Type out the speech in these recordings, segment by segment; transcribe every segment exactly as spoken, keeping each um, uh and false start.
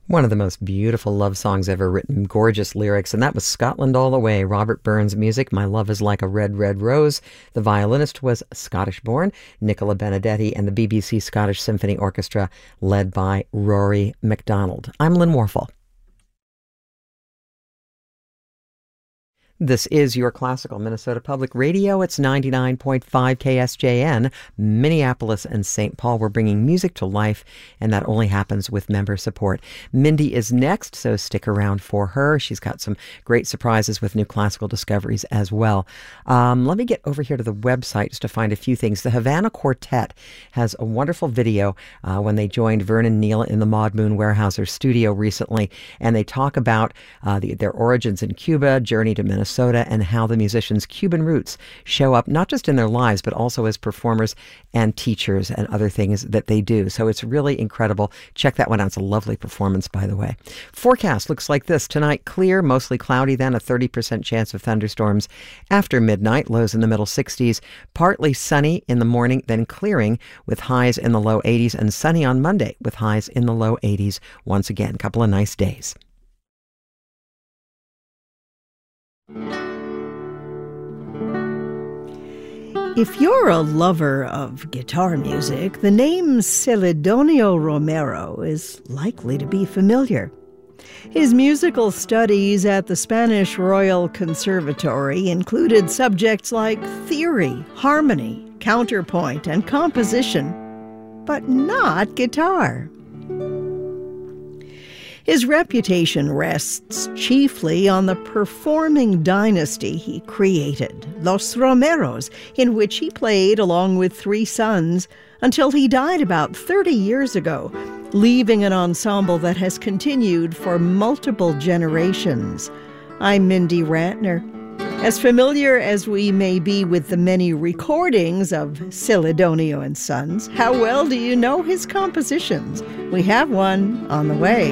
One of the most beautiful love songs ever written, gorgeous lyrics, and that was Scotland All the Way, Robert Burns music, My Love is Like a Red, Red Rose. The violinist was Scottish-born, Nicola Benedetti, and the B B C Scottish Symphony Orchestra, led by Rory MacDonald. I'm Lynn Warfel. This is your classical Minnesota Public Radio. It's ninety-nine point five K S J N, Minneapolis and Saint Paul. We're bringing music to life, and that only happens with member support. Mindy is next, so stick around for her. She's got some great surprises with new classical discoveries as well. Um, let me get over here to the website just to find a few things. The Havana Quartet has a wonderful video uh, when they joined Vernon Neal in the Maud Moon Weyerhaeuser studio recently, and they talk about uh, the, their origins in Cuba, journey to Minnesota, Minnesota, and how the musicians' Cuban roots show up not just in their lives, but also as performers and teachers and other things that they do. So it's really incredible. Check that one out. It's a lovely performance, by the way. Forecast looks like this. Tonight, clear, mostly cloudy, then a thirty percent chance of thunderstorms after midnight, lows in the middle sixties. Partly sunny in the morning, then clearing with highs in the low eighties, and sunny on Monday with highs in the low eighties. Once again, a couple of nice days. If you're a lover of guitar music, the name Celedonio Romero is likely to be familiar. His musical studies at the Spanish Royal Conservatory included subjects like theory, harmony, counterpoint, and composition, but not guitar. His reputation rests chiefly on the performing dynasty he created, Los Romeros, in which he played along with three sons until he died about thirty years ago, leaving an ensemble that has continued for multiple generations. I'm Mindy Rantner. As familiar as we may be with the many recordings of Celedonio and Sons, how well do you know his compositions? We have one on the way.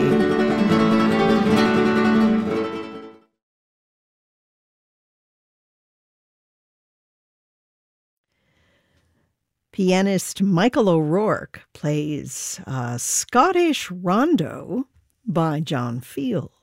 Pianist Michael O'Rourke plays a Scottish rondo by John Field.